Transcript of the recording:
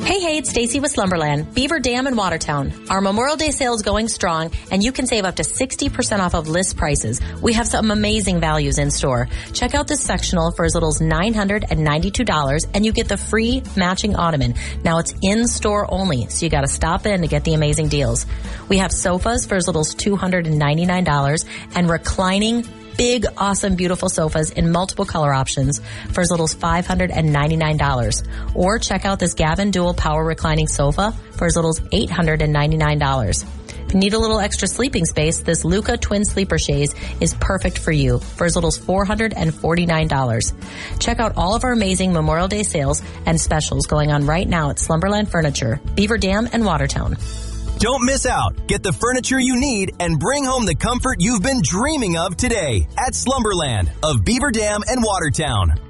Hey, it's Stacy with Slumberland, Beaver Dam in Watertown. Our Memorial Day sale is going strong, and you can save up to 60% off of list prices. We have some amazing values in store. Check out this sectional for as little as $992, and you get the free matching ottoman. Now, it's in-store only, so you got to stop in to get the amazing deals. We have sofas for as little as $299, and reclining big, awesome, beautiful sofas in multiple color options for as little as $599. Or check out this Gavin Dual Power Reclining Sofa for as little as $899. If you need a little extra sleeping space, this Luca Twin Sleeper Chaise is perfect for you for as little as $449. Check out all of our amazing Memorial Day sales and specials going on right now at Slumberland Furniture, Beaver Dam and Watertown. Don't miss out. Get the furniture you need and bring home the comfort you've been dreaming of today at Slumberland of Beaver Dam and Watertown.